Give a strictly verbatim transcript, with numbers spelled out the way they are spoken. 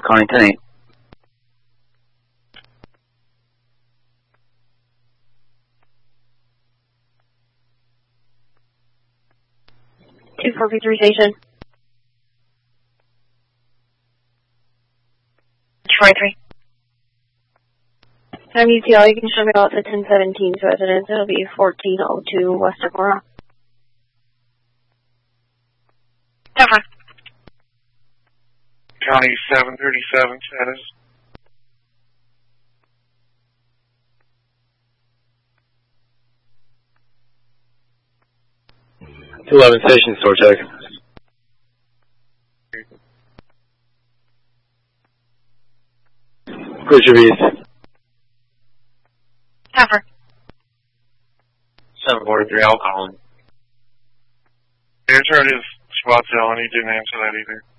Connie ten eight. two four B three station. Detroit three. Time U T L, you can show me out to ten seventeen's residence. It'll be fourteen oh two West Aurora. Cover. County seven thirty-seven status. two eleven station, store check. Richard East. Cover. seven forty-three, I'll call him. Answer is Spotsdale, and he didn't answer that either.